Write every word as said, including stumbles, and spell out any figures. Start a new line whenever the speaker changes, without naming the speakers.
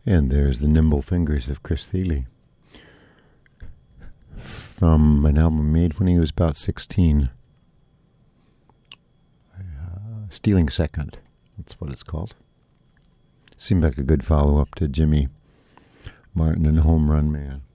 And there's The Nimble Fingers of Chris Thile, from an album made when he was about sixteen. Uh, Stealing Second, that's what it's called. Seemed like a good follow-up to Jimmy Martin and Home Run Man.